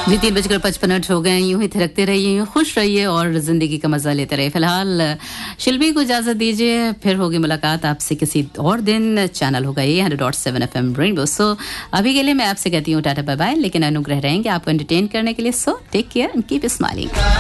जी 3:55 हो गए। यूं ही थिरकते रहिए, यूं खुश रहिए और ज़िंदगी का मज़ा लेते रहिए। फिलहाल शिल्पी को इजाज़त दीजिए, फिर होगी मुलाकात आपसे किसी और दिन। चैनल होगा ये 100.7 FM रेनबो। सो अभी के लिए मैं आपसे कहती हूँ टाटा बाय बाय, लेकिन अनुग्रह रहेंगे आपको एंटरटेन करने के लिए। So take care and keep smiling.